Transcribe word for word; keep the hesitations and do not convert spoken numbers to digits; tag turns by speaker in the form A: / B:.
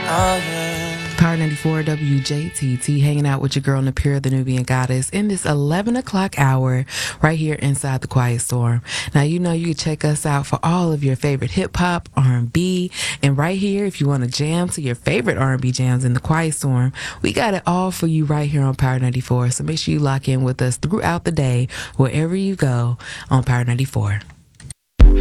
A: Oh, yeah.
B: Power ninety-four W J T T, hanging out with your girl Napira, the Nubian Goddess, in this eleven o'clock hour right here inside the Quiet Storm. Now, you know you can check us out for all of your favorite hip-hop, R and B, and right here, if you want to jam to your favorite R and B jams in the Quiet Storm, we got it all for you right here on Power ninety-four. So make sure you lock in with us throughout the day, wherever you go on Power ninety-four.